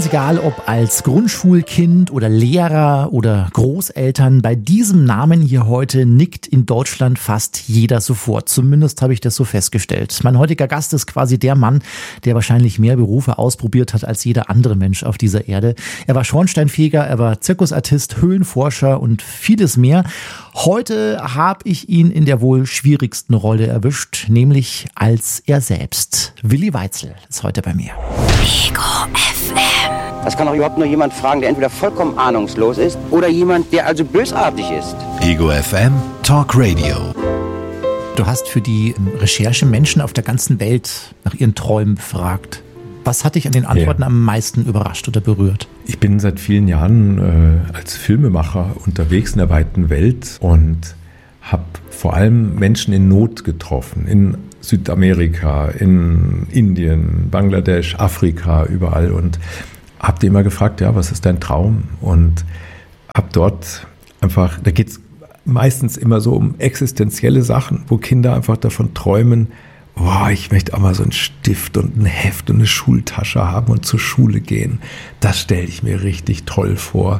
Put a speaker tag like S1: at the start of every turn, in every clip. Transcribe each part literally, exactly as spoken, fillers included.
S1: Ganz egal, ob als Grundschulkind oder Lehrer oder Großeltern, bei diesem Namen hier heute nickt in Deutschland fast jeder sofort. Zumindest habe ich das so festgestellt. Mein heutiger Gast ist quasi der Mann, der wahrscheinlich mehr Berufe ausprobiert hat als jeder andere Mensch auf dieser Erde. Er war Schornsteinfeger, er war Zirkusartist, Höhlenforscher und vieles mehr. Heute habe ich ihn in der wohl schwierigsten Rolle erwischt, nämlich als er selbst. Willi Weitzel ist heute bei mir.
S2: Ego F M.
S3: Das kann auch überhaupt nur jemand fragen, der entweder vollkommen ahnungslos ist oder jemand, der also bösartig ist.
S2: Ego F M Talk Radio.
S1: Du hast für die Recherche Menschen auf der ganzen Welt nach ihren Träumen befragt. Was hat dich an den Antworten ja. am meisten überrascht oder berührt?
S4: Ich bin seit vielen Jahren äh, als Filmemacher unterwegs in der weiten Welt und habe vor allem Menschen in Not getroffen, in Südamerika, in Indien, Bangladesch, Afrika, überall, und habe die immer gefragt, ja, was ist dein Traum? Und habe dort einfach, da geht es meistens immer so um existenzielle Sachen, wo Kinder einfach davon träumen, boah, ich möchte auch mal so einen Stift und ein Heft und eine Schultasche haben und zur Schule gehen. Das stelle ich mir richtig toll vor.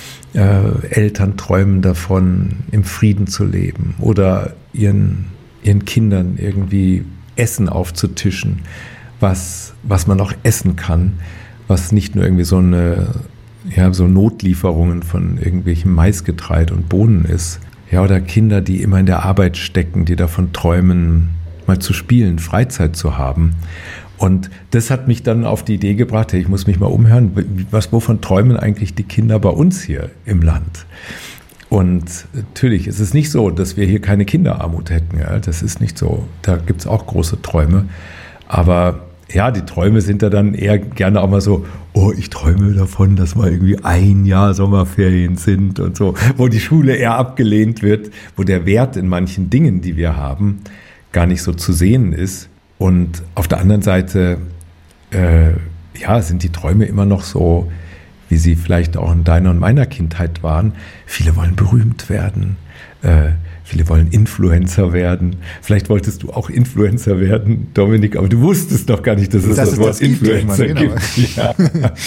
S4: Äh, Eltern träumen davon, im Frieden zu leben oder ihren, ihren Kindern irgendwie Essen aufzutischen, was, was man auch essen kann, was nicht nur irgendwie so eine, ja, so Notlieferungen von irgendwelchem Maisgetreide und Bohnen ist. Ja, oder Kinder, die immer in der Arbeit stecken, die davon träumen, mal zu spielen, Freizeit zu haben. Und das hat mich dann auf die Idee gebracht, hey, ich muss mich mal umhören, was, wovon träumen eigentlich die Kinder bei uns hier im Land? Und natürlich ist es nicht so, dass wir hier keine Kinderarmut hätten. Ja? Das ist nicht so. Da gibt es auch große Träume. Aber ja, die Träume sind da dann eher gerne auch mal so, oh, ich träume davon, dass mal irgendwie ein Jahr Sommerferien sind und so, wo die Schule eher abgelehnt wird, wo der Wert in manchen Dingen, die wir haben, gar nicht so zu sehen ist. Und auf der anderen Seite, äh, ja, sind die Träume immer noch so, wie sie vielleicht auch in deiner und meiner Kindheit waren. Viele wollen berühmt werden, äh, viele wollen Influencer werden. Vielleicht wolltest du auch Influencer werden, Dominik, aber du wusstest doch gar nicht, dass es das, das Wort das Influencer gibt. gibt. Ja.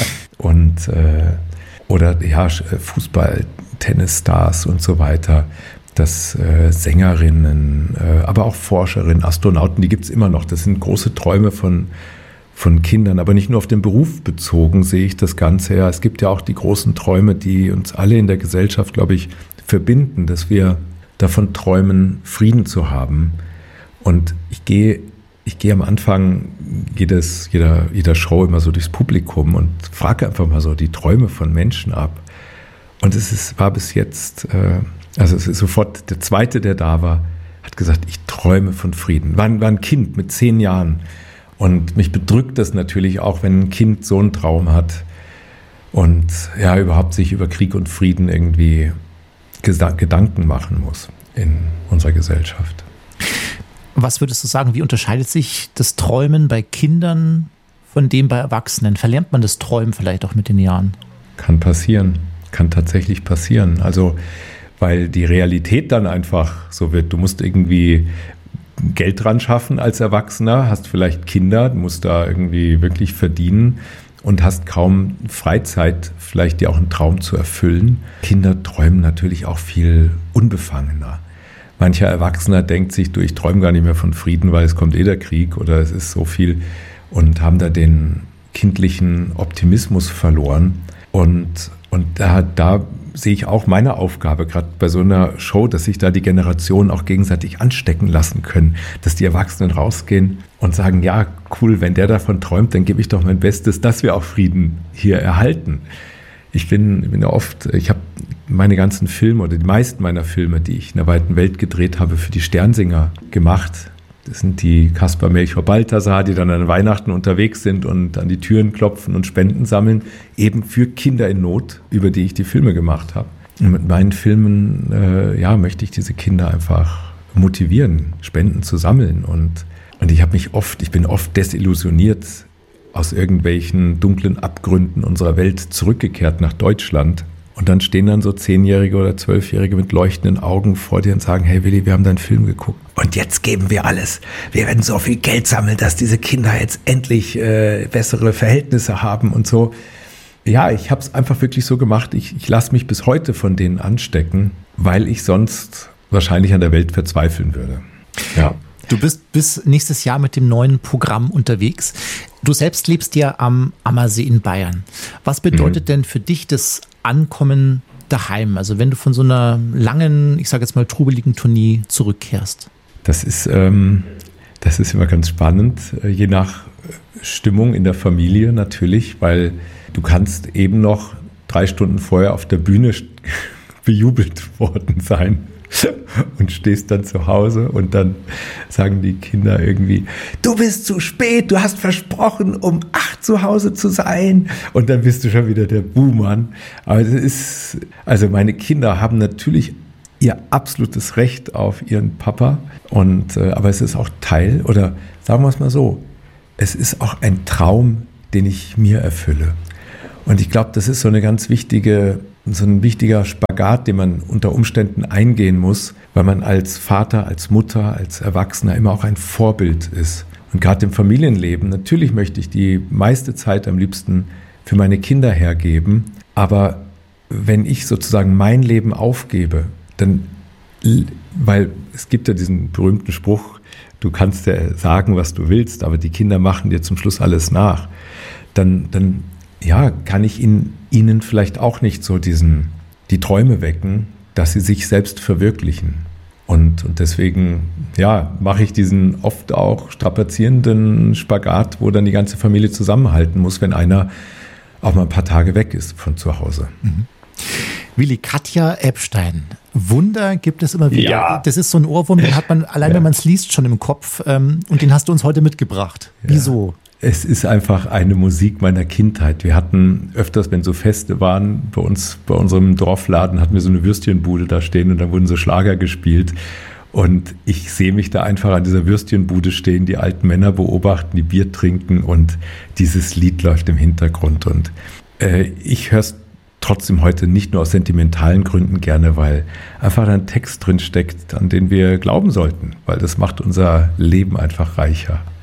S4: Und äh, oder ja, Fußball, Tennisstars und so weiter. Dass äh, Sängerinnen, äh, aber auch Forscherinnen, Astronauten, die gibt es immer noch. Das sind große Träume von, von Kindern, aber nicht nur auf den Beruf bezogen sehe ich das Ganze. Ja, es gibt ja auch die großen Träume, die uns alle in der Gesellschaft, glaube ich, verbinden, dass wir davon träumen, Frieden zu haben. Und ich gehe, ich gehe am Anfang jedes, jeder, jeder Show immer so durchs Publikum und frage einfach mal so die Träume von Menschen ab. Und es ist, war bis jetzt... Äh, Also es ist sofort der Zweite, der da war, hat gesagt, ich träume von Frieden. War, war ein Kind mit zehn Jahren. Und mich bedrückt das natürlich auch, wenn ein Kind so einen Traum hat und ja überhaupt sich über Krieg und Frieden irgendwie Gesa- Gedanken machen muss in unserer Gesellschaft.
S1: Was würdest du sagen, wie unterscheidet sich das Träumen bei Kindern von dem bei Erwachsenen? Verlernt man das Träumen vielleicht auch mit den Jahren?
S4: Kann passieren, kann tatsächlich passieren. Also weil die Realität dann einfach so wird. Du musst irgendwie Geld dran schaffen als Erwachsener, hast vielleicht Kinder, musst da irgendwie wirklich verdienen und hast kaum Freizeit, vielleicht dir auch einen Traum zu erfüllen. Kinder träumen natürlich auch viel unbefangener. Mancher Erwachsener denkt sich, du, ich träume gar nicht mehr von Frieden, weil es kommt eh der Krieg oder es ist so viel, und haben da den kindlichen Optimismus verloren. Und, und da, da sehe ich auch meine Aufgabe, gerade bei so einer Show, dass sich da die Generationen auch gegenseitig anstecken lassen können, dass die Erwachsenen rausgehen und sagen, ja, cool, wenn der davon träumt, dann gebe ich doch mein Bestes, dass wir auch Frieden hier erhalten. Ich bin, bin oft, ich habe meine ganzen Filme oder die meisten meiner Filme, die ich in der weiten Welt gedreht habe, für die Sternsinger gemacht. Das sind die Kaspar, Melchior, Balthasar, die dann an Weihnachten unterwegs sind und an die Türen klopfen und Spenden sammeln, eben für Kinder in Not, über die ich die Filme gemacht habe. Und mit meinen Filmen äh, ja, möchte ich diese Kinder einfach motivieren, Spenden zu sammeln. Und, und ich habe mich oft, ich bin oft desillusioniert aus irgendwelchen dunklen Abgründen unserer Welt zurückgekehrt nach Deutschland. Und dann stehen dann so Zehnjährige oder Zwölfjährige mit leuchtenden Augen vor dir und sagen, hey Willi, wir haben deinen Film geguckt. Und jetzt geben wir alles. Wir werden so viel Geld sammeln, dass diese Kinder jetzt endlich äh, bessere Verhältnisse haben und so. ja, ich habe es einfach wirklich so gemacht. Ich, ich lasse mich bis heute von denen anstecken, weil ich sonst wahrscheinlich an der Welt verzweifeln würde. Ja.
S1: Du bist bis nächstes Jahr mit dem neuen Programm unterwegs. Du selbst lebst ja am Ammersee in Bayern. Was bedeutet mhm. denn für dich das Ankommen daheim? Also wenn du von so einer langen, ich sage jetzt mal trubeligen Tournee zurückkehrst.
S4: Das ist, ähm, das ist immer ganz spannend, je nach Stimmung in der Familie natürlich, weil du kannst eben noch drei Stunden vorher auf der Bühne bejubelt worden sein. Und stehst dann zu Hause und dann sagen die Kinder irgendwie, du bist zu spät, du hast versprochen, um acht zu Hause zu sein. Und dann bist du schon wieder der Buhmann. Aber es ist, also meine Kinder haben natürlich ihr absolutes Recht auf ihren Papa. Und, äh, aber es ist auch Teil, oder sagen wir es mal so, es ist auch ein Traum, den ich mir erfülle. Und ich glaube, das ist so eine ganz wichtige, so ein wichtiger Spagat, den man unter Umständen eingehen muss, weil man als Vater, als Mutter, als Erwachsener immer auch ein Vorbild ist. Und gerade im Familienleben, natürlich möchte ich die meiste Zeit am liebsten für meine Kinder hergeben, aber wenn ich sozusagen mein Leben aufgebe, dann, weil es gibt ja diesen berühmten Spruch, du kannst ja sagen, was du willst, aber die Kinder machen dir zum Schluss alles nach, dann, dann ja, kann ich in, ihnen vielleicht auch nicht so diesen, die Träume wecken, dass sie sich selbst verwirklichen. Und, und deswegen, ja, mache ich diesen oft auch strapazierenden Spagat, wo dann die ganze Familie zusammenhalten muss, wenn einer auch mal ein paar Tage weg ist von zu Hause.
S1: Mhm. Willi, Katja Epstein. Wunder gibt es immer wieder. Ja. Das ist so ein Ohrwurm, den hat man, allein ja. wenn man es liest, schon im Kopf. Ähm, und den hast du uns heute mitgebracht. Ja. Wieso?
S4: Es ist einfach eine Musik meiner Kindheit. Wir hatten öfters, wenn so Feste waren, bei uns, bei unserem Dorfladen hatten wir so eine Würstchenbude da stehen und dann wurden so Schlager gespielt. Und ich sehe mich da einfach an dieser Würstchenbude stehen, die alten Männer beobachten, die Bier trinken und dieses Lied läuft im Hintergrund. Und äh, ich höre es trotzdem heute nicht nur aus sentimentalen Gründen gerne, weil einfach ein Text drin steckt, an den wir glauben sollten, weil das macht unser Leben einfach reicher.